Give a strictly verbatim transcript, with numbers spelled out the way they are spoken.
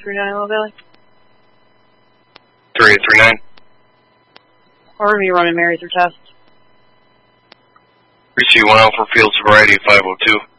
three nine, Little Valley. three eight three nine. Or are you running Mary through test? three C one Alpha Field Sobriety five oh two.